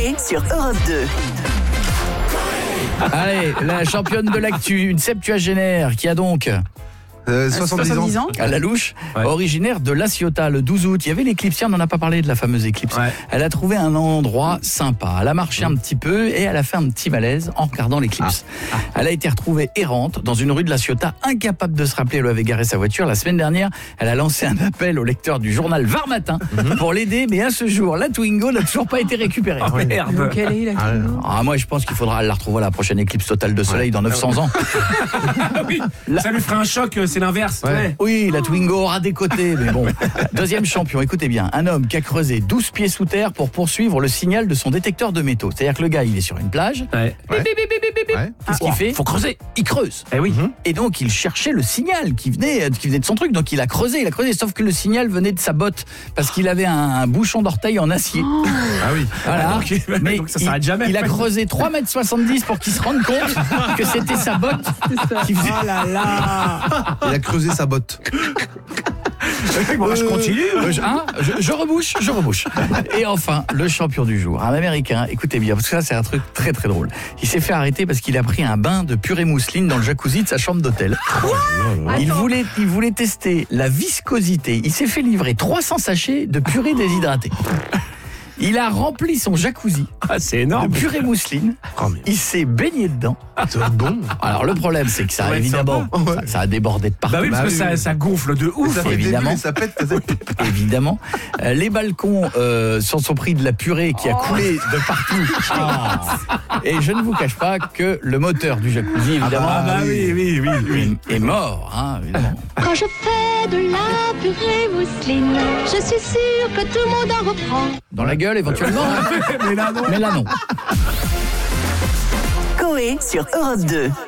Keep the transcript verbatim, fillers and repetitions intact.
Coé sur Europe deux. Allez, la championne de l'actu, une septuagénaire qui a donc... Euh, soixante-dix ans. À la louche, Ouais. originaire de La Ciotat, le douze août. Il y avait l'éclipse, on n'en a pas parlé de la fameuse éclipse. Ouais. Elle a trouvé un endroit sympa. Elle a marché un petit peu et elle a fait un petit malaise en regardant l'éclipse. Ah. Elle a été retrouvée errante dans une rue de La Ciotat, incapable de se rappeler où elle avait garé sa voiture. La semaine dernière, elle a lancé un appel au lecteur du journal Var Matin pour l'aider, mais à ce jour, la Twingo n'a toujours pas été récupérée. Oh, merde. Quelle est la Twingo? Ah, moi, je pense qu'il faudra la retrouver à la prochaine éclipse totale de soleil dans neuf cents ans. Ah oui, ça lui ferait un choc, c'est l'inverse. Ouais. Ouais. Oui, la Twingo aura des côtés, mais bon. Deuxième champion, écoutez bien, un homme qui a creusé douze pieds sous terre pour poursuivre le signal de son détecteur de métaux. C'est-à-dire que le gars, il est sur une plage. Ouais. Ouais. Bip, bip, bip, bip, bip, bip. Ouais. Qu'est-ce qu'il Oh, fait faut creuser. Il creuse. Eh oui. Et donc, il cherchait le signal qui venait, qui venait de son truc. Donc, il a creusé, il a creusé, sauf que le signal venait de sa botte parce qu'il avait un, un bouchon d'orteil en acier. Ah oui. Voilà. Ah, ok. Mais Donc ça il, s'arrête jamais. il a creusé trois mètres soixante-dix pour qu'il se rende compte que c'était sa botte qui faisait... Oh là là. Il a creusé sa botte. Bon, je continue. Euh, je, hein, je, je rebouche, je rebouche. Et enfin, le champion du jour, un Américain, écoutez bien, parce que ça c'est un truc très très drôle. Il s'est fait arrêter parce qu'il a pris un bain de purée mousseline dans le jacuzzi de sa chambre d'hôtel. Il voulait, il voulait tester la viscosité. Il s'est fait livrer trois cents sachets de purée déshydratée. Il a rempli son jacuzzi Ah, c'est de énorme. purée mousseline. Oh, mais Il s'est baigné dedans. c'est bon. Alors le problème c'est que ça, Ça va être évidemment, sympa. ça, ça a débordé de partout. Bah oui, parce Bah que oui, ça, oui. ça gonfle de ouf. Ça fait évidemment. des bulles et ça pète. ça fait- Évidemment. Euh, les balcons euh, s'en sont pris de la purée qui a coulé de partout. Et je ne vous cache pas que le moteur du jacuzzi, évidemment, Ah bah oui, oui, oui, oui. est, est mort. Hein, évidemment. Quand je fais de la purée mousseline, je suis sûre que tout le monde en reprend. Dans la gueule, éventuellement. hein. Mais là, non. Mais là, non. Coé sur Europe deux.